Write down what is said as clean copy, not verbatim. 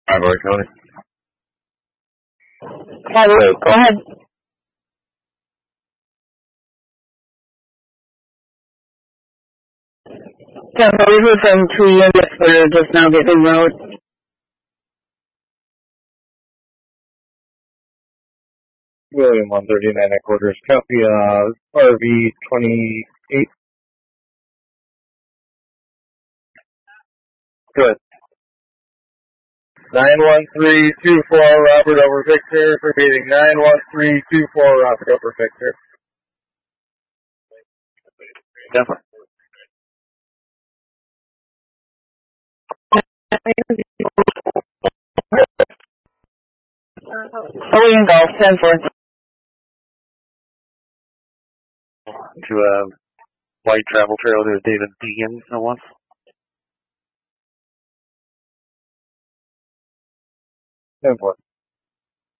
Hi, Roy Cody. Hi, Roy. Go ahead. Yeah, we heard from 2 units that are just now getting out. William 139 headquarters. Copy, RV 28. Good. 91324 Robert over Victor. Repeating 91324 Robert over Victor. Definitely. William Golf, 10-4. To a white travel trailer to David Deegan, no one. 10-4.